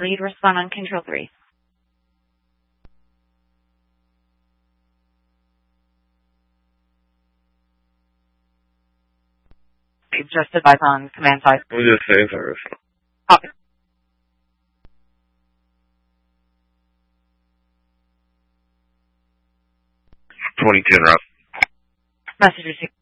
Lead, respond on Control 3. Just advise on Command 5. We'll just say first. Copy. #22 en route. Message received.